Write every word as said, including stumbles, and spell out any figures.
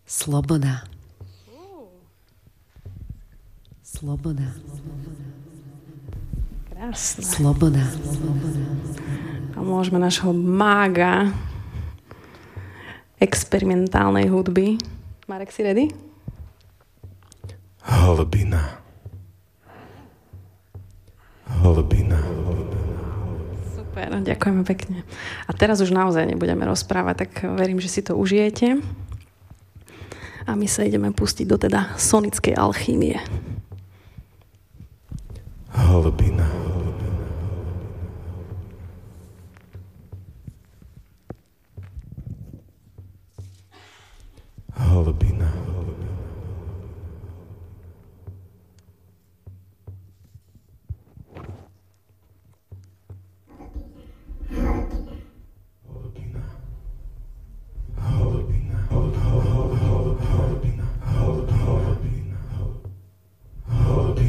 Sloboda. Sloboda. Krásne. Sloboda. A môžeme našho mága experimentálnej hudby. Marek, si ready? Holubina. Holubina. Super, ďakujeme pekne. A teraz už naozaj nebudeme rozprávať, tak verím, že si to užijete. A my sa ideme pustiť do teda sonickej alchýmie. Holubina. Holubina.